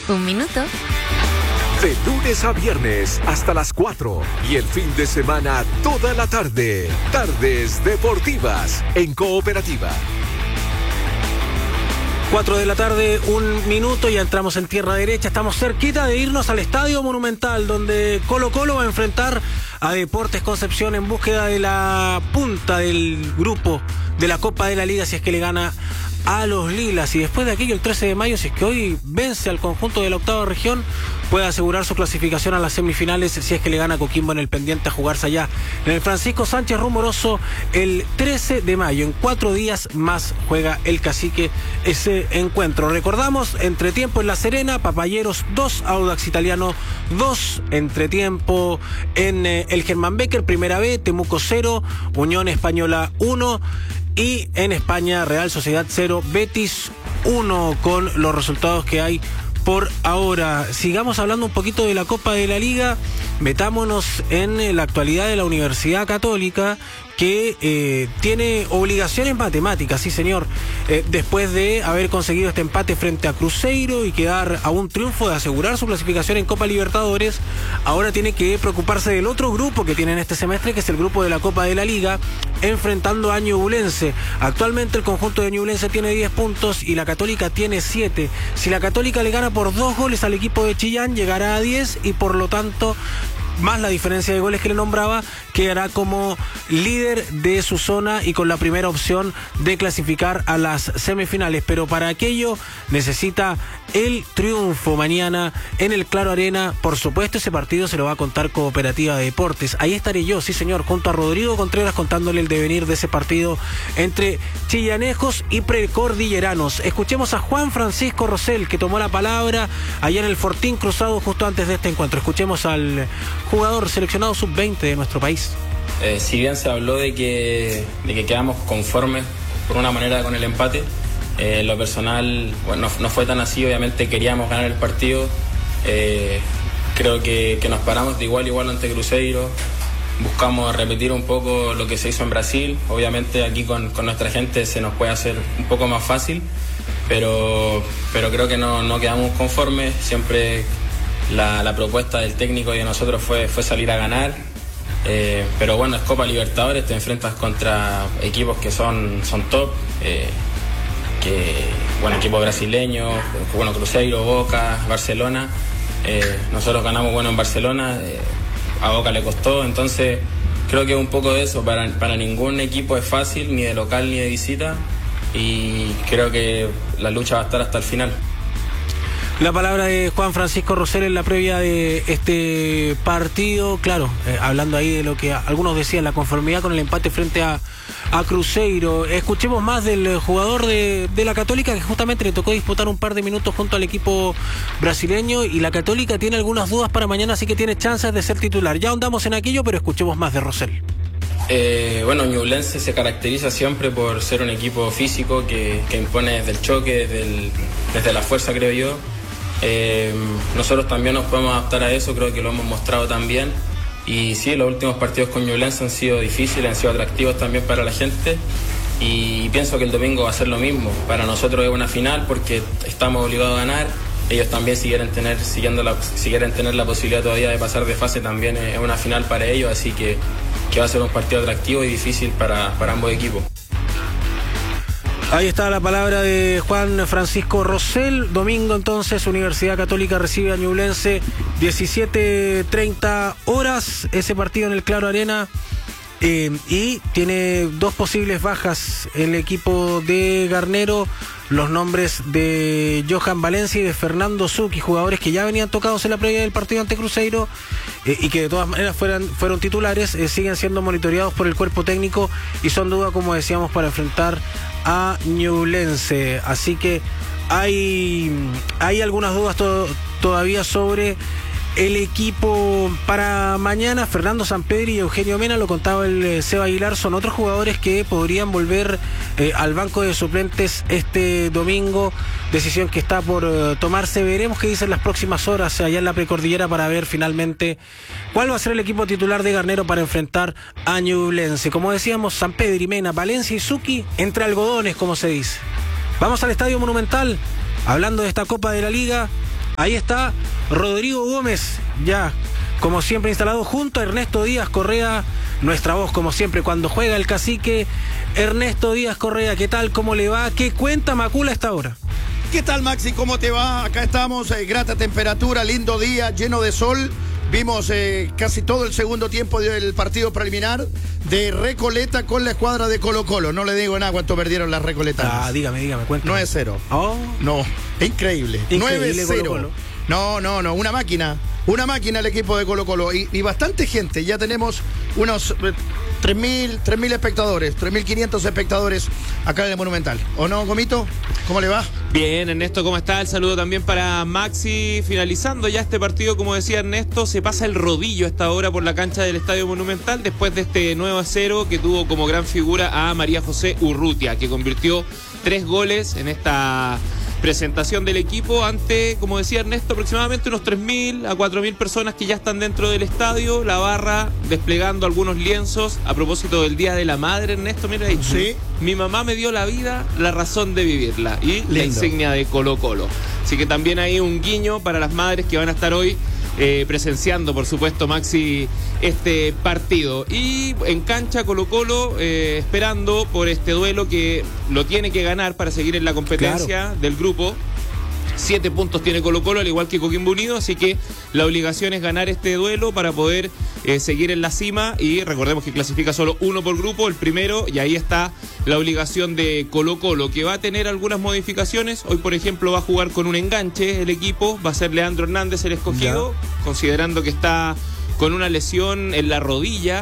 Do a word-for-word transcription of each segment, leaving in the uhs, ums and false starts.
Un minuto. De lunes a viernes hasta las cuatro y el fin de semana toda la tarde. Tardes Deportivas en Cooperativa. Cuatro de la tarde, un minuto, ya entramos en tierra derecha. Estamos cerquita de irnos al Estadio Monumental, donde Colo Colo va a enfrentar a Deportes Concepción en búsqueda de la punta del grupo de la Copa de la Liga, si es que le gana a los Lilas. Y después de aquello, el trece de mayo, si es que hoy vence al conjunto de la octava región, puede asegurar su clasificación a las semifinales si es que le gana a Coquimbo en el pendiente a jugarse allá en el Francisco Sánchez Rumoroso el trece de mayo. En cuatro días más juega el Cacique ese encuentro. Recordamos, entretiempo en La Serena, Papayeros dos, Audax Italiano dos, entretiempo en eh, el Germán Becker, Primera B, Temuco cero, Unión Española uno, y en España Real Sociedad cero, Betis uno, con los resultados que hay por ahora. Sigamos hablando un poquito de la Copa de la Liga. Metámonos en la actualidad de la Universidad Católica, que eh, tiene obligaciones matemáticas, sí señor, eh, después de haber conseguido este empate frente a Cruzeiro y quedar a un triunfo de asegurar su clasificación en Copa Libertadores. Ahora tiene que preocuparse del otro grupo que tiene en este semestre, que es el grupo de la Copa de la Liga, enfrentando a Ñublense. Actualmente el conjunto de Ñublense tiene diez puntos y la Católica tiene siete. Si la Católica le gana por dos goles al equipo de Chillán, llegará a diez y por lo tanto, más la diferencia de goles que le nombraba, quedará como líder de su zona y con la primera opción de clasificar a las semifinales. Pero para aquello necesita el triunfo mañana en el Claro Arena. Por supuesto, ese partido se lo va a contar Cooperativa de Deportes. Ahí estaré yo, sí señor, junto a Rodrigo Contreras, contándole el devenir de ese partido entre chillanejos y precordilleranos. Escuchemos a Juan Francisco Rosell, que tomó la palabra allá en el Fortín Cruzado justo antes de este encuentro. Escuchemos al jugador seleccionado sub veinte de nuestro país. Eh, si bien se habló de que, de que quedamos conformes por una manera con el empate, eh, lo personal, bueno, no, no fue tan así. Obviamente queríamos ganar el partido. Eh, creo que, que nos paramos de igual a igual ante Cruzeiro. Buscamos repetir un poco lo que se hizo en Brasil. Obviamente aquí con, con nuestra gente se nos puede hacer un poco más fácil, pero, pero creo que no, no quedamos conformes. Siempre La, la propuesta del técnico y de nosotros fue, fue salir a ganar, eh, pero bueno, es Copa Libertadores, te enfrentas contra equipos que son, son top, eh, que, bueno, equipos brasileños, bueno, Cruzeiro, Boca, Barcelona. Eh, nosotros ganamos bueno en Barcelona, eh, a Boca le costó, entonces creo que un poco de eso. Para, para ningún equipo es fácil, ni de local ni de visita, y creo que la lucha va a estar hasta el final. La palabra de Juan Francisco Rosell en la previa de este partido, claro, eh, hablando ahí de lo que algunos decían, la conformidad con el empate frente a, a Cruzeiro. Escuchemos más del jugador de, de la Católica, que justamente le tocó disputar un par de minutos junto al equipo brasileño, y la Católica tiene algunas dudas para mañana, así que tiene chances de ser titular. Ya ahondamos en aquello, pero escuchemos más de Rosell. Eh, bueno, Ñublense se caracteriza siempre por ser un equipo físico que, que impone desde el choque, desde, el, desde la fuerza, creo yo. Eh, nosotros también nos podemos adaptar a eso, creo que lo hemos mostrado también. Y sí, los últimos partidos con Ñublense han sido difíciles, han sido atractivos también para la gente, y pienso que el domingo va a ser lo mismo. Para nosotros es una final porque estamos obligados a ganar. Ellos también, si quieren tener, siguiendo la, si quieren tener la posibilidad todavía de pasar de fase, también es una final para ellos, así que, que va a ser un partido atractivo y difícil para, para ambos equipos. Ahí está la palabra de Juan Francisco Rosell. Domingo entonces Universidad Católica recibe a Ñublense, diecisiete treinta horas, ese partido en el Claro Arena. Eh, y tiene dos posibles bajas el equipo de Garnero, los nombres de Johan Valencia y de Fernando Zucchi, jugadores que ya venían tocados en la previa del partido ante Cruzeiro, eh, y que de todas maneras fueran, fueron titulares, eh, siguen siendo monitoreados por el cuerpo técnico y son duda, como decíamos, para enfrentar a Ñublense. Así que hay, hay algunas dudas to- todavía sobre el equipo para mañana. Fernando Sampedri y Eugenio Mena, lo contaba el eh, Seba Aguilar, son otros jugadores que podrían volver eh, al banco de suplentes este domingo, decisión que está por eh, tomarse. Veremos qué dicen las próximas horas allá en la precordillera para ver finalmente cuál va a ser el equipo titular de Garnero para enfrentar a Ñublense. Como decíamos, Sampedri, Mena, Valencia y Zucchi entre algodones, como se dice. Vamos al Estadio Monumental, hablando de esta Copa de la Liga. Ahí está Rodrigo Gómez, ya como siempre instalado junto a Ernesto Díaz Correa, nuestra voz como siempre cuando juega el cacique. Ernesto Díaz Correa, ¿qué tal? ¿Cómo le va? ¿Qué cuenta Macula a esta hora? ¿Qué tal, Maxi? ¿Cómo te va? Acá estamos, eh, grata temperatura, lindo día, lleno de sol. Vimos eh, casi todo el segundo tiempo del partido preliminar de Recoleta con la escuadra de Colo Colo. No le digo nada cuánto perdieron las Recoletanas. Ah, dígame, dígame, cuéntame. nueve cero. Oh. No, increíble. Increíble nueve cero. Colo Colo. No, no, no, una máquina. Una máquina el equipo de Colo Colo. Y, y bastante gente. Ya tenemos unos eh, tres mil espectadores, tres mil quinientos espectadores acá en el Monumental. ¿O no, Gomito? ¿Cómo le va? Bien, Ernesto, ¿cómo está? El saludo también para Maxi. Finalizando ya este partido, como decía Ernesto, se pasa el rodillo a esta hora por la cancha del Estadio Monumental después de este nueve a cero que tuvo como gran figura a María José Urrutia, que convirtió tres goles en esta presentación del equipo ante, como decía Ernesto, aproximadamente unos tres mil a cuatro mil personas que ya están dentro del estadio, la barra desplegando algunos lienzos a propósito del Día de la Madre. Ernesto, mira ahí, sí. Mi mamá me dio la vida, la razón de vivirla, y Lindo. La insignia de Colo Colo. Así que también hay un guiño para las madres que van a estar hoy Eh, presenciando, por supuesto, Maxi, este partido. Y en cancha Colo Colo eh, esperando por este duelo que lo tiene que ganar para seguir en la competencia claro. del grupo. Siete puntos tiene Colo Colo, al igual que Coquimbo Unido, así que la obligación es ganar este duelo para poder eh, seguir en la cima. Y recordemos que clasifica solo uno por grupo, el primero, y ahí está la obligación de Colo Colo, que va a tener algunas modificaciones. Hoy, por ejemplo, va a jugar con un enganche el equipo, va a ser Leandro Hernández el escogido, ya. considerando que está con una lesión en la rodilla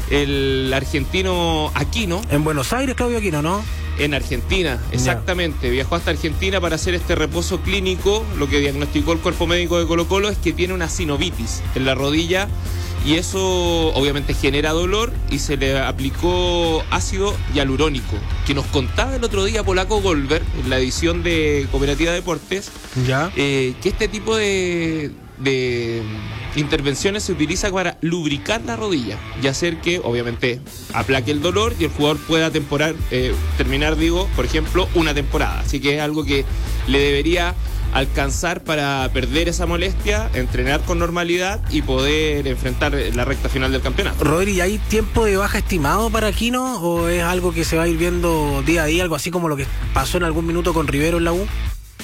el argentino Aquino. En Buenos Aires, Claudio Aquino, ¿no? En Argentina, exactamente. Ya. Viajó hasta Argentina para hacer este reposo clínico. Lo que diagnosticó el cuerpo médico de Colo Colo es que tiene una sinovitis en la rodilla y eso obviamente genera dolor, y se le aplicó ácido hialurónico, que nos contaba el otro día Polaco Goldberg en la edición de Cooperativa Deportes, ya. Eh, que este tipo de, de intervenciones se utiliza para lubricar la rodilla y hacer que obviamente aplaque el dolor y el jugador pueda temporar, eh, terminar, digo, por ejemplo, una temporada. Así que es algo que le debería alcanzar para perder esa molestia, entrenar con normalidad y poder enfrentar la recta final del campeonato. Rodri, ¿hay tiempo de baja estimado para Aquino o es algo que se va a ir viendo día a día, algo así como lo que pasó en algún minuto con Rivero en la U?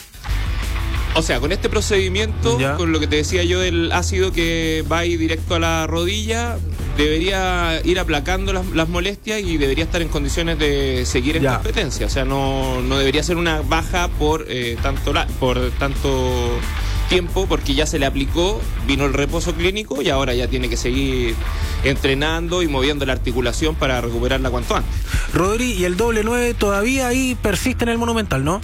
O sea, con este procedimiento, ya. con lo que te decía yo del ácido que va a ir directo a la rodilla, debería ir aplacando las, las molestias y debería estar en condiciones de seguir en ya. competencia. O sea, no, no debería ser una baja por, eh, tanto la, por tanto tiempo, porque ya se le aplicó, vino el reposo clínico y ahora ya tiene que seguir entrenando y moviendo la articulación para recuperarla cuanto antes. Rodri, y el doble nueve todavía ahí persiste en el Monumental, ¿no?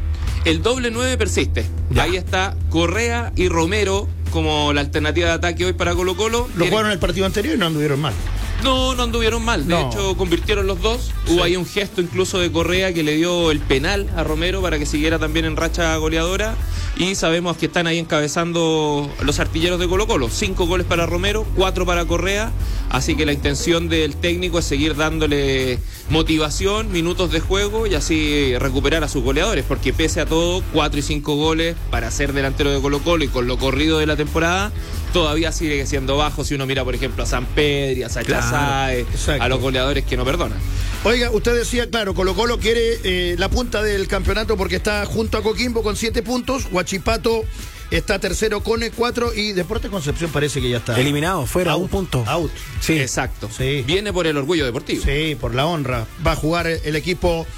El doble nueve persiste. Ya. Ahí está Correa y Romero como la alternativa de ataque hoy para Colo Colo. Lo jugaron el partido anterior y no anduvieron mal. No, no anduvieron mal. De no. hecho, convirtieron los dos. Sí. Hubo ahí un gesto incluso de Correa que le dio el penal a Romero para que siguiera también en racha goleadora. Y sabemos que están ahí encabezando los artilleros de Colo Colo. Cinco goles para Romero, cuatro para Correa. Así que la intención del técnico es seguir dándole motivación, minutos de juego y así recuperar a sus goleadores. Porque pese a todo, cuatro y cinco goles para ser delantero de Colo Colo y con lo corrido de la temporada, todavía sigue siendo bajo si uno mira, por ejemplo, a San Pedro, a Sacha Sáez, claro, a los goleadores que no perdonan. Oiga, usted decía, claro, Colo Colo quiere eh, la punta del campeonato porque está junto a Coquimbo con siete puntos, Huachipato está tercero con cuatro y Deportes Concepción parece que ya está eliminado, fuera, out, un punto. Out. Sí, exacto. Sí. Viene por el orgullo deportivo. Sí, por la honra. Va a jugar el equipo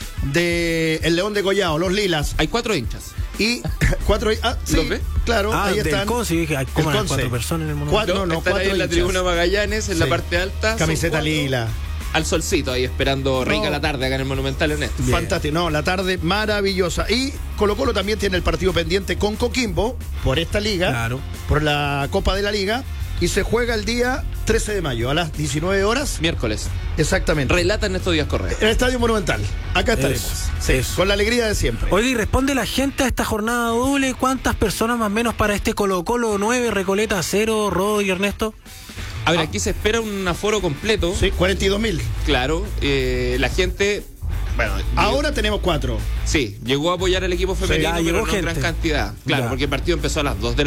de el León de Collao, los Lilas. Hay cuatro hinchas. Y cuatro, ah, sí, ¿los ves? Claro, ah, ahí están. Conce, dije, hay como cuatro personas en el mundo. Cuatro, no, no, están cuatro ahí en la hinchas. tribuna Magallanes, en sí. la parte alta. Camiseta lila. Al solcito, ahí esperando rica no. la tarde acá en el Monumental, Ernesto. Fantástico, no, la tarde maravillosa. Y Colo Colo también tiene el partido pendiente con Coquimbo por esta liga, claro. por la Copa de la Liga, y se juega el día trece de mayo a las diecinueve horas. Miércoles. Exactamente. Relata Ernesto Díaz Correa. En el Estadio Monumental. Acá estaremos. Eso, sí, eso. Con la alegría de siempre. Oye, y responde la gente a esta jornada doble. ¿Cuántas personas más o menos para este Colo Colo nueve, Recoleta cero, Rodo y Ernesto? A ver, aquí se espera un aforo completo. Sí, cuarenta y dos mil. Claro, eh, la gente bueno, ahora tenemos cuatro. Sí, llegó a apoyar al equipo femenino, Sí, ya pero llegó no en gran gente. cantidad. Claro, Ya. porque el partido empezó a las dos de la